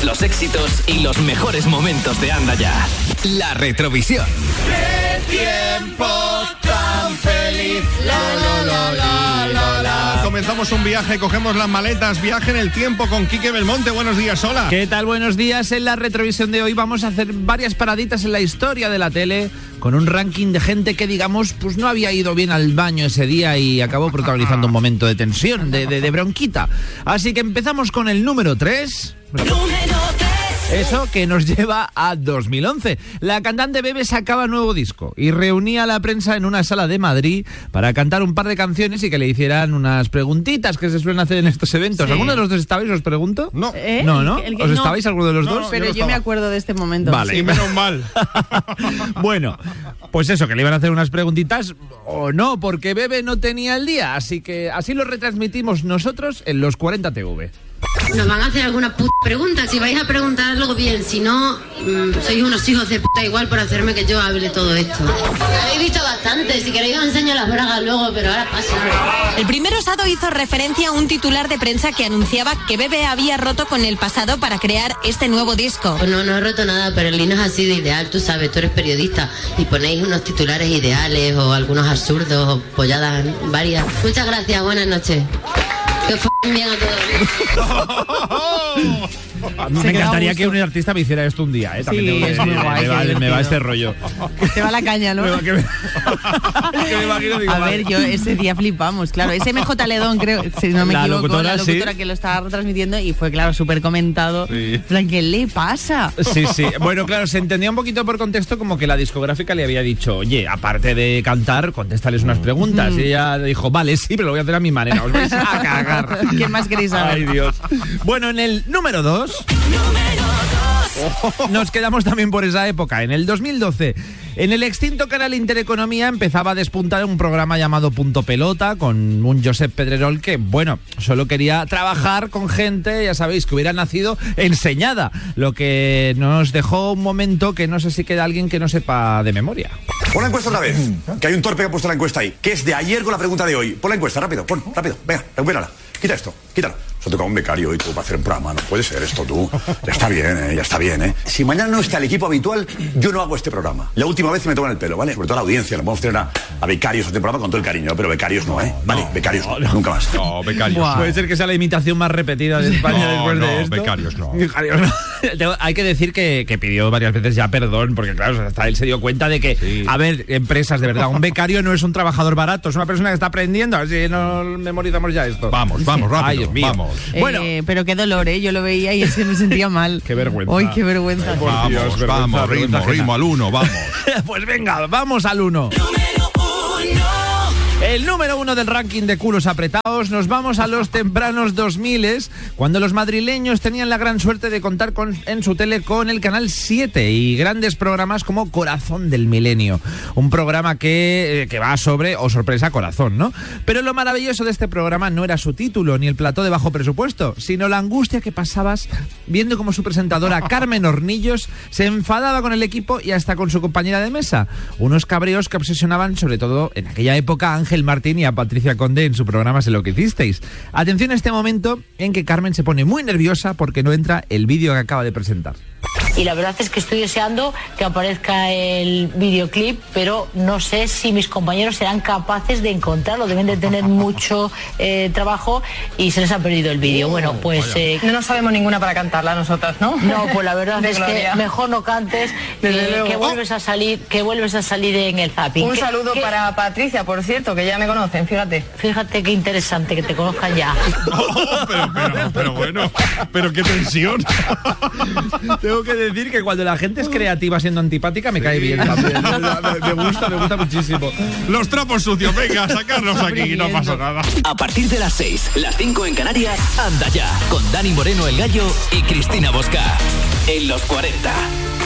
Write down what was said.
Todos los éxitos y los mejores momentos de Anda Ya. La Retrovisión. ¡Qué tiempo tan feliz! La. Comenzamos un viaje, cogemos las maletas, viaje en el tiempo con Quique Belmonte. Buenos días, hola. ¿Qué tal? Buenos días. En la Retrovisión de hoy vamos a hacer varias paraditas en la historia de la tele con un ranking de gente que, digamos, pues no había ido bien al baño ese día y acabó protagonizando un momento de tensión, de bronquita. Así que empezamos con el número 3. Eso que nos lleva a 2011. La cantante Bebe sacaba nuevo disco y reunía a la prensa en una sala de Madrid para cantar un par de canciones y que le hicieran unas preguntitas que se suelen hacer en estos eventos. Sí. ¿Alguno de los dos estabais, os pregunto? No. ¿No? ¿Os estabais alguno de los dos? Pero yo me acuerdo de este momento. Vale. Y menos mal. Bueno, pues eso, que le iban a hacer unas preguntitas o no, porque Bebe no tenía el día. Así que así lo retransmitimos nosotros en los 40 TV. Nos van a hacer alguna puta pregunta. Si vais a preguntar algo bien, si no, sois unos hijos de puta igual por hacerme que yo hable todo esto. Habéis visto bastante, si queréis os enseño las bragas luego, pero ahora paso. El primer osado hizo referencia a un titular de prensa que anunciaba que Bebe había roto con el pasado para crear este nuevo disco. Pues no he roto nada, pero el Lino es así de ideal, tú sabes, tú eres periodista y ponéis unos titulares ideales o algunos absurdos o polladas varias. Muchas gracias, buenas noches. Que bien a todos. A mí me encantaría que un artista me hiciera esto un día, ¿eh? También Sí, tengo que es decir, muy guay, me va este rollo. Te va la caña, ¿no? Que me imagino, digo, A vale. ver, yo ese día flipamos, claro. Ese MJ Ledón, creo, si no me La equivoco, locutora, la locutora sí. que lo estaba retransmitiendo y fue, claro, súper comentado. Sí. En plan, ¿qué le pasa? Sí. Bueno, claro, se entendía un poquito por contexto como que la discográfica le había dicho, oye, aparte de cantar, contéstales unas preguntas. Y ella dijo, vale, sí, pero lo voy a hacer a mi manera. Os vais a cagar. ¿Qué más queréis saber? Ay, Dios. Bueno, en el número 2... Nos quedamos también por esa época. En el 2012, en el extinto canal Intereconomía empezaba a despuntar un programa llamado Punto Pelota con un Josep Pedrerol que, bueno, solo quería trabajar con gente, ya sabéis, que hubiera nacido enseñada, lo que nos dejó un momento que no sé si queda alguien que no sepa de memoria. Pon la encuesta otra vez, que hay un torpe que ha puesto la encuesta ahí, que es de ayer con la pregunta de hoy. Pon la encuesta, rápido, rápido, venga, recupérala. Quita esto, quítalo. Se ha tocado un becario hoy tú para hacer un programa, no puede ser esto tú. Ya está bien. Si mañana no está el equipo habitual, yo no hago este programa. La última vez que me toman el pelo, ¿vale? Sobre todo a la audiencia, no podemos tener a becarios a este programa con todo el cariño, pero becarios no, ¿eh? Vale, becarios no, nunca más. No, becarios. Buah. Puede ser que sea la imitación más repetida de España después de esto. becarios no. Becarios no. Hay que decir que pidió varias veces ya perdón, porque claro, hasta él se dio cuenta de que, Sí. a ver, empresas, de verdad, un becario no es un trabajador barato, es una persona que está aprendiendo, a ver si no memorizamos ya esto. Vamos, rápido, Ay, Dios mío. vamos. Bueno. Pero qué dolor, ¿eh? Yo lo veía y es que me sentía mal. Qué vergüenza. Ay, qué vergüenza. Vamos, Dios, vergüenza, vamos, vergüenza ajena. ritmo al 1, vamos. Pues venga, vamos al 1. El número 1 del ranking de culos apretados, nos vamos a los tempranos 2000, cuando los madrileños tenían la gran suerte de contar en su tele con el Canal 7 y grandes programas como Corazón del Milenio, un programa que va sobre, oh sorpresa, corazón, ¿no? Pero lo maravilloso de este programa no era su título ni el plató de bajo presupuesto, sino la angustia que pasabas viendo cómo su presentadora Carmen Hornillos se enfadaba con el equipo y hasta con su compañera de mesa, unos cabreos que obsesionaban sobre todo en aquella época a Ángel Martín y a Patricia Conde en su programa Sé lo que hicisteis. Atención a este momento en que Carmen se pone muy nerviosa porque no entra el vídeo que acaba de presentar. Y la verdad es que estoy deseando que aparezca el videoclip, pero no sé si mis compañeros serán capaces de encontrarlo. Deben de tener mucho trabajo y se les ha perdido el vídeo. Bueno, pues... No nos sabemos ninguna para cantarla nosotras, ¿no? No, pues la verdad De es Gloria. que mejor no cantes, que vuelves a salir en el zapping. Un saludo para Patricia, por cierto, que ya me conocen, fíjate. Fíjate qué interesante que te conozcan ya. Pero bueno, pero qué tensión. Tengo que decir que cuando la gente es creativa siendo antipática me cae bien también. Me gusta muchísimo. Los trapos sucios, venga, sacarlos aquí, no pasa nada. A partir de las 6, las 5 en Canarias, Anda Ya, con Dani Moreno el Gallo y Cristina Bosca. En los 40.